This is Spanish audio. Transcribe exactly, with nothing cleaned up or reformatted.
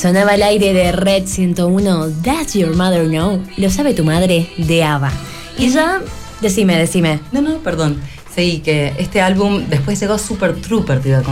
Sonaba al aire de Red ciento uno, Does Your Mother Know? Lo sabe tu madre, de ABBA. Y ya, decime, decime. No, no, perdón. Sí, que este álbum después llegó Super Trooper, te iba a